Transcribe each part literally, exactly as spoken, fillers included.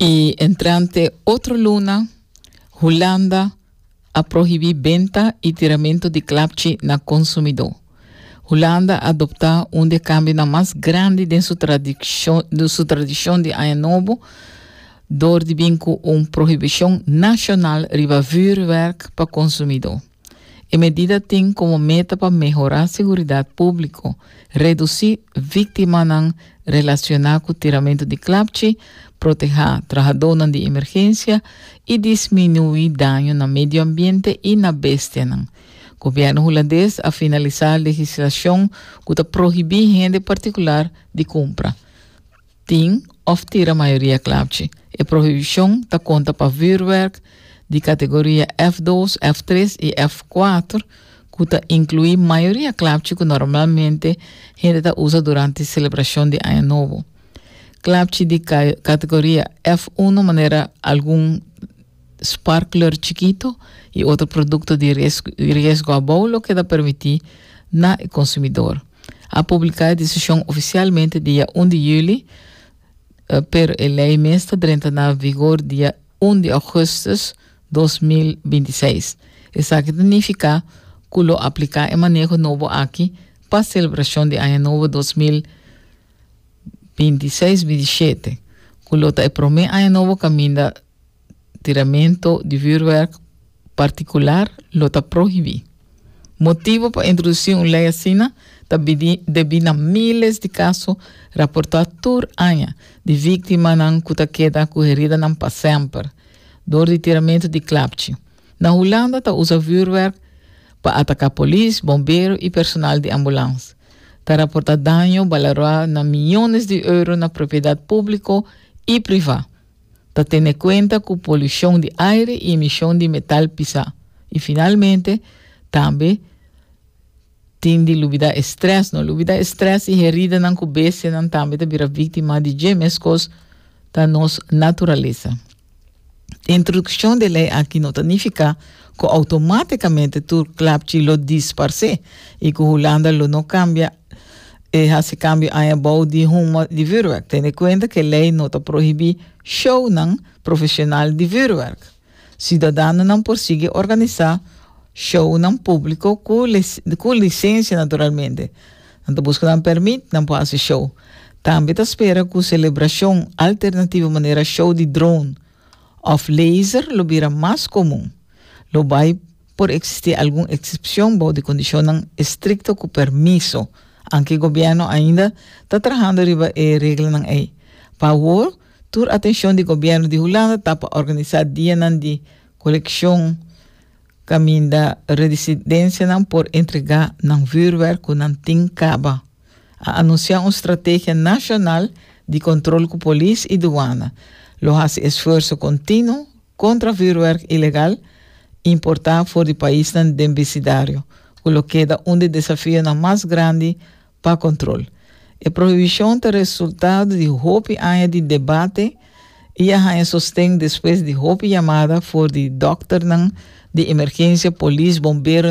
Y entrante otra luna, Holanda a prohibir venta y tiramento de clapchi na consumidor. Holanda adopta un de cambio na más grande de su tradición de su tradición de año nuevo, door de vinco una prohibición nacional riba vuurwerk para consumidor. A medida tem como meta para mejorar seguridad pública, reducir víctimas relacionadas con tiramento de clapchi, proteger trabajadores de emergencia y disminuir daño no medio ambiente y na bestia. O governo holandês a finalizar a legislação que proíbe gente particular de compra. Tem of tira a maioria clapchi. A proibição ta conta para vuurwerk de categoria F dois, F três e F quatro, que ta inclui maioria clapchi que normalmente gente ta usa durante a celebração de Ano Novo. Clapchi de ca categoria F uno maneira algum sparkler chiquito e outro produto de riesgo, de riesgo a bolo que dá permitir na consumidor. A publicar a decisão oficialmente dia um de julho, uh, per a lei mesta entra na vigor dia um de agosto de dois mil e vinte e seis. Isso significa que lo aplicar e manejo novo aqui para a celebração de Ano Novo dois mil e vinte e seis vinte e sete. Que lo ta promete Ano Novo caminha tiramento de vuurwerk particular lo ta prohibir. Motivo para introduzir uma lei assim ta devido a miles de casos reportados por ano de vítimas que ta queda com herida não para sempre, dor de tiramento de clapchi. Na Holanda ta usa vuurwerk para atacar polícia, bombeiro e personal de ambulância. Ta reporta daño valorado na milhões de euros na propriedade pública e privada. Ta tiene cuenta com poluição de aire e emissão de metal pesado. E finalmente, também tem de lubida estresse, não lubida estresse e herida não cubesse não também de vira vítima de gemescos da nossa natureza. A introdução de lei aqui não significa que automaticamente tu clapchi lo disparce e que Holanda lo não cambia e esse cambio a bom de rumo de vuurwerk. Tenha conta que a lei não proíbe show não profissional de vuurwerk. Cidadão não pode organizar show não público com, lic com licença naturalmente. Não busca não permite não pode fazer show. Também espera que a celebração alternativa maneira show de drone ou laser lo vira mais comum. Lo vai por existir alguma exceção de condição estricta com permisso. Anche o governo ainda está trabalhando riba a regra não é. Para o tur atenção do governo de Holanda está para organizar dia de coleção caminho da residência não por entregar não vuurwerk que não tem caba. A anunciar uma estratégia nacional de controle com polícia e douana. Lo hace esforço contínuo contra vuurwerk ilegal importado fora do país não deficitário. O que queda um dos desafios mais grandes para controle. A proibição é resultado de hope anos de debate e a sostém depois de hope chamada por de doctor de emergência, polícia, bombeiro,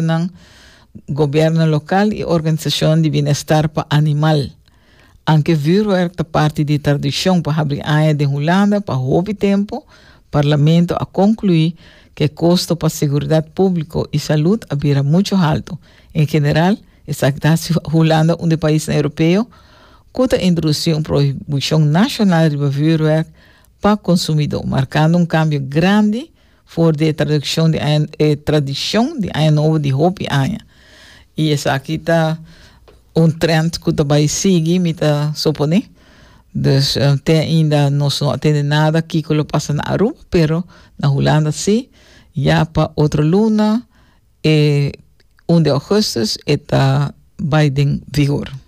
governo local e organização de bem-estar para animal. Anche vuurwerk é parte de tradição para abrir anos de Holanda para hope tempo, parlamento a concluir que o custo para a segurança pública e saúde é muito alto. Em geral, esta Holanda é um país europeu que introduziu uma proibição nacional de vuurwerk para o consumidor, marcando um cambio grande for de tradição de eh, tradição de Ano Novo de hope ano. E essa aqui está um trend que vai seguir, me está supondo. Dus uh, até ainda não tem nada aqui que lo passa na Aruba, pero na Holanda sim. Já para outra luna, eh, um de agosto, está vai em vigor.